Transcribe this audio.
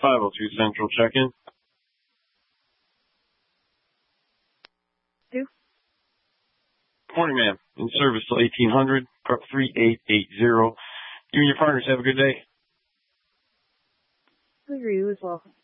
502 Central, check-in. Who? Morning, ma'am. In service till 1800, prep 3880. You and your partners have a good day. Good for you as well.